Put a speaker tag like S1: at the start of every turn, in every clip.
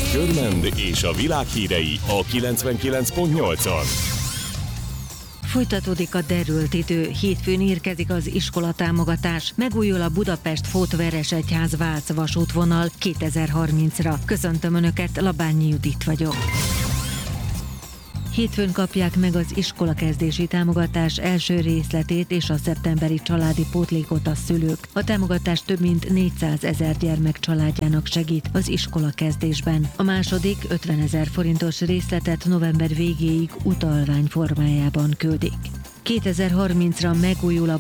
S1: Körmend és a világ hírei a 99.8-on.
S2: Folytatódik a derült idő, hétfőn érkezik az iskolatámogatás, megújul a Budapest-Fót-Veresegyház-Vác vasútvonal 2030-ra. Köszöntöm Önöket, Labányi Judit vagyok. Hétfőn kapják meg az iskolakezdési támogatás első részletét és a szeptemberi családi pótlékot a szülők. A támogatás több mint 400 000 gyermek családjának segít az iskolakezdésben. A második 50 000 forintos részletet november végéig utalvány formájában küldik. 2030-ra megújul a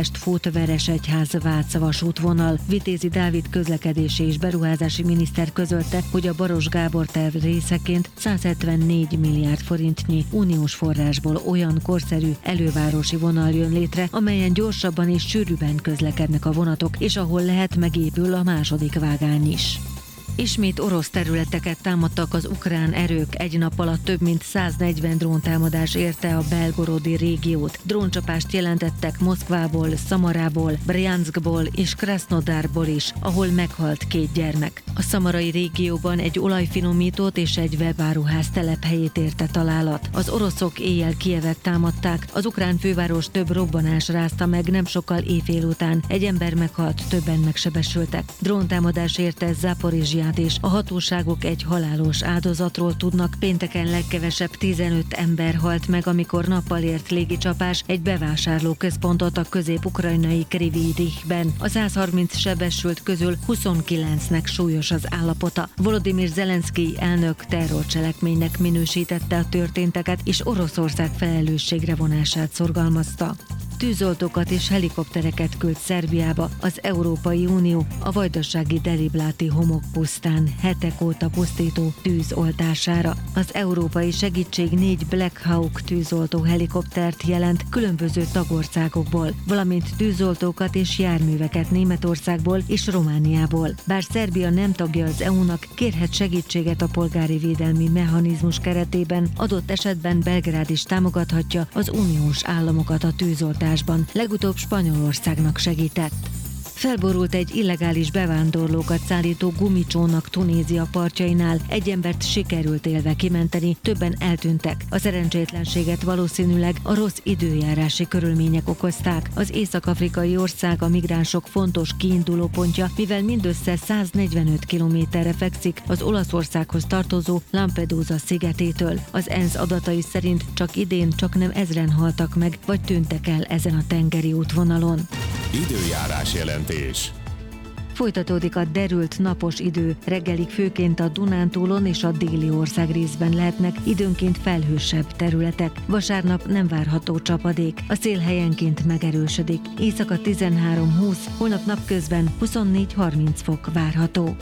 S2: Budapest-Fót-Veresegyház-Vác vasútvonal. Vitézi Dávid közlekedési és beruházási miniszter közölte, hogy a Baross Gábor terv részeként 174 milliárd forintnyi uniós forrásból olyan korszerű elővárosi vonal jön létre, amelyen gyorsabban és sűrűbben közlekednek a vonatok, és ahol lehet, megépül a második vágány is. Ismét orosz területeket támadtak az ukrán erők. Egy nap alatt több mint 140 dróntámadás érte a Belgorodi régiót. Dróncsapást jelentettek Moszkvából, Szamarából, Brjanskból és Krasznodárból is, ahol meghalt 2 gyermek. A szamarai régióban egy olajfinomítót és egy webáruház telephelyét érte találat. Az oroszok éjjel Kijevet támadták, az ukrán főváros több robbanás rázta meg nem sokkal éjfél után. Egy ember meghalt, többen megsebesültek. Dróntámadás érte Zaporizsját, és a hatóságok egy halálos áldozatról tudnak. Pénteken legkevesebb 15 ember halt meg, amikor nappal ért légicsapás egy bevásárlóközpontot a közép-ukrajnai Krividihben. A 130 sebesült közül 29-nek súlyos az állapota. Volodymyr Zelenszkij elnök terrorcselekménynek minősítette a történteket, és Oroszország felelősségre vonását szorgalmazta. Tűzoltókat és helikoptereket küld Szerbiába az Európai Unió a vajdasági Deribláti homokpusztán hetek óta pusztító tűz oltására. Az európai segítség 4 Black Hawk tűzoltó helikoptert jelent különböző tagországokból, valamint tűzoltókat és járműveket Németországból és Romániából. Bár Szerbia nem tagja az EU-nak, kérhet segítséget a polgári védelmi mechanizmus keretében, adott esetben Belgrád is támogathatja az uniós államokat a tűzoltásban. Legutóbb Spanyolországnak segített. Felborult egy illegális bevándorlókat szállító gumicsónak Tunézia partjainál. Egy embert sikerült élve kimenteni, többen eltűntek. A szerencsétlenséget valószínűleg a rossz időjárási körülmények okozták. Az észak-afrikai ország a migránsok fontos kiindulópontja, mivel mindössze 145 kilométerre fekszik az Olaszországhoz tartozó Lampedusa szigetétől. Az ENSZ adatai szerint csak idén csaknem 1000-en haltak meg, vagy tűntek el ezen a tengeri útvonalon.
S1: Időjárás jelentés.
S2: Folytatódik a derült napos idő. Reggelig főként a Dunántúlon és a déli ország részben lehetnek időnként felhősebb területek. Vasárnap nem várható csapadék. A szél helyenként megerősödik. Éjszaka 13-20, holnap napközben 24-30 fok várható.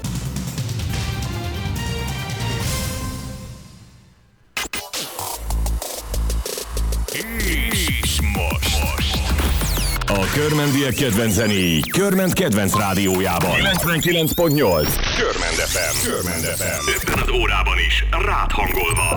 S1: És most a körmendiek kedvenc zenéi Körmend kedvenc rádiójában 99.8 Körmend FM. Körmend FM.
S3: Ebben az órában is rád hangolva.